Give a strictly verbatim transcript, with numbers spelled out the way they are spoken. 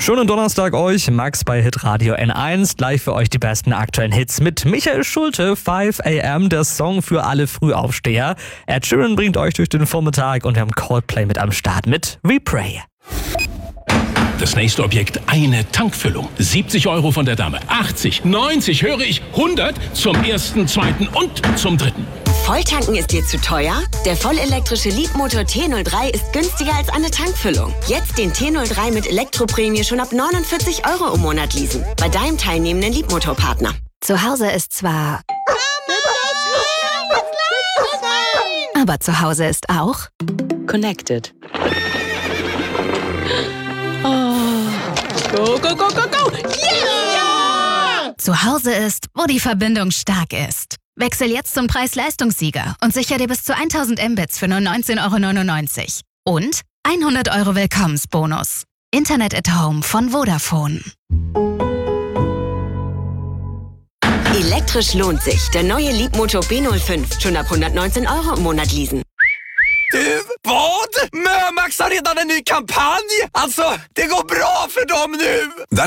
Schönen Donnerstag euch, Max bei Hitradio N eins. Gleich für euch die besten aktuellen Hits mit Michael Schulte, five a m, der Song für alle Frühaufsteher. Ed Sheeran bringt euch durch den Vormittag und wir haben Coldplay mit am Start mit We Pray. Das nächste Objekt, eine Tankfüllung. siebzig Euro von der Dame, achtzig, neunzig, höre ich, hundert zum ersten, zweiten und zum dritten. Volltanken ist dir zu teuer? Der vollelektrische Leapmotor T null drei ist günstiger als eine Tankfüllung. Jetzt den T null drei mit Elektroprämie schon ab neunundvierzig Euro im Monat leasen. Bei deinem teilnehmenden Leapmotor-Partner. Zu Hause ist zwar... Aber zu Hause ist auch... Connected. Go, go, go, go, go! Yeah! Zu Hause ist, wo die Verbindung stark ist. Wechsel jetzt zum Preis-Leistungssieger und sicher dir bis zu tausend Mbits für nur neunzehn Euro neunundneunzig. Und hundert Euro Willkommensbonus. Internet at Home von Vodafone. Elektrisch lohnt sich. Der neue Leapmotor B null fünf. Schon ab hundertneunzehn Euro im Monat leasen. Du, vad? Mömax har redan en ny kampanj! Alltså, det går bra för dem nu!